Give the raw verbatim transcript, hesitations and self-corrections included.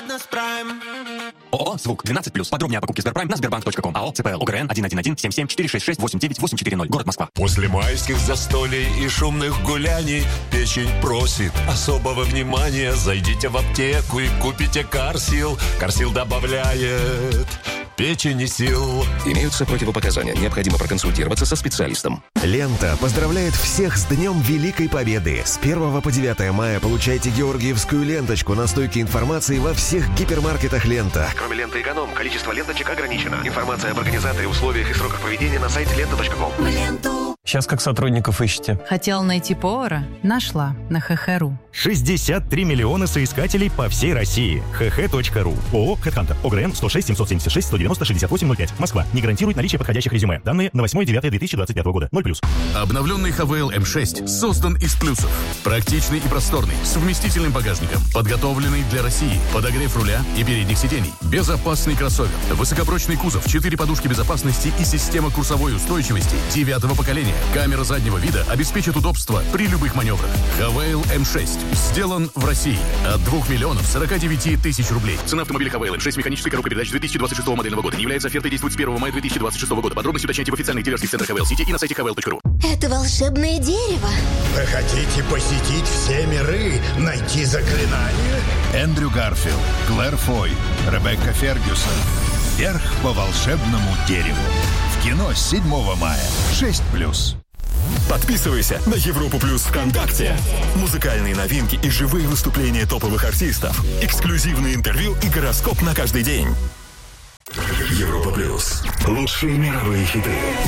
Жадность Прайм. ООО «Звук» двенадцать плюс. Подробнее о покупке Сберпрайм на сбербанк точка ком. АО ЦПЛ ОГРН один один один семь семь четыре шесть шесть восемь девять восемь четыре ноль. Город Москва. После майских застолий и шумных гуляний печень просит особого внимания. Зайдите в аптеку и купите Карсил. Карсил добавляет печени сил. Имеются противопоказания. Необходимо проконсультироваться со специалистом. Лента поздравляет всех с Днем Великой Победы. С первого по девятое мая получайте георгиевскую ленточку на стойке информации во всех гипермаркетах «Лента». Кроме ленты «Эконом», количество ленточек ограничено. Информация об организаторе, условиях и сроках проведения на сайте лента точка ком. Сейчас как сотрудников ищете? Хотел найти повара? Нашла на ха ха точка ру. шестьдесят три миллиона соискателей по всей России. ха ха точка ру. ООО «Хэдхантер». ОГРН сто шесть семьсот семьдесят шесть сто девяносто шестьдесят восемь ноль пять. Москва. Не гарантирует наличие подходящих резюме. Данные на восьмое девятое две тысячи двадцать пятого года. ноль плюс. Обновленный хавейл эм шесть создан из плюсов. Практичный и просторный, с вместительным багажником, подготовленный для России, подогрев руля и передних сидений, безопасный кроссовер, высокопрочный кузов, четыре подушки безопасности и система курсовой устойчивости девятого поколения. Камера заднего вида обеспечит удобство при любых маневрах. хавейл эм шесть сделан в России от двух миллионов сорока девяти тысяч рублей. Цена автомобиля хавейл эм шесть механической коробкой передач две тысячи двадцать шестого модельного года не является офертой, действует с первого мая две тысячи двадцать шестого года. Подробности уточняйте в официальных дилерских центрах хавейл Сити и на сайте хавейл точка ру. Это волшебное дерево. Вы хотите посетить все миры, найти заклинания? Эндрю Гарфилд, Клэр Фой, Ребекка Фергюсон. Вверх по волшебному дереву. В кино с седьмого мая. шесть плюс. Подписывайся на Европу Плюс ВКонтакте. Музыкальные новинки и живые выступления топовых артистов. Эксклюзивные интервью и гороскоп на каждый день. Европа Плюс. Лучшие мировые хиты.